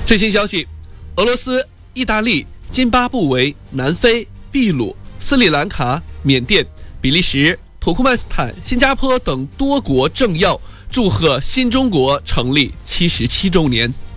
最新消息，俄罗斯、意大利、津巴布韦、南非、秘鲁、斯里兰卡、缅甸、比利时、土库曼斯坦、新加坡等多国政要祝贺新中国成立77周年。